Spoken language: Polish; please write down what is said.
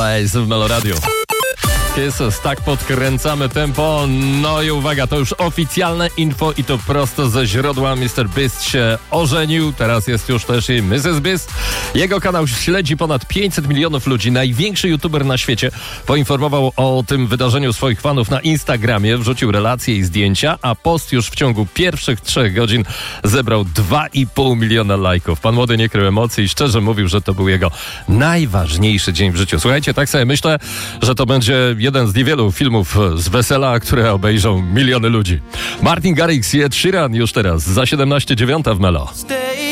Place w Melo Radio. Jesus, tak podkręcamy tempo. No i uwaga, to już oficjalne info i to prosto ze źródła. Mr. Beast się ożenił, teraz jest już też i Mrs. Beast. Jego kanał śledzi ponad 500 milionów ludzi. Największy youtuber na świecie poinformował o tym wydarzeniu swoich fanów na Instagramie, wrzucił relacje i zdjęcia, a post już w ciągu pierwszych 3 godzin zebrał 2,5 miliona lajków. Pan młody nie krył emocji i szczerze mówił, że to był jego najważniejszy dzień w życiu. Słuchajcie, tak sobie myślę, że to będzie jeden z niewielu filmów z wesela, które obejrzą miliony ludzi. Martin Garrix i Ed Sheeran już teraz za 17:09 w Melo.